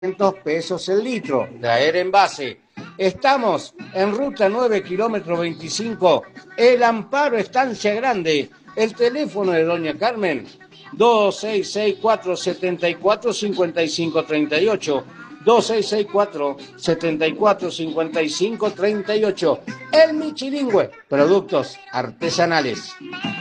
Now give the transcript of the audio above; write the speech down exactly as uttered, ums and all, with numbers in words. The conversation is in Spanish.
quinientos pesos el litro, traer envase. Estamos en ruta nueve, kilómetro veinticinco, El Amparo, Estancia Grande. El teléfono de doña Carmen, dos seis seis cuatro, siete cuatro, cinco cinco tres ocho, dos seis seis cuatro, siete cuatro, cinco cinco tres ocho. El Michilingüe, productos artesanales.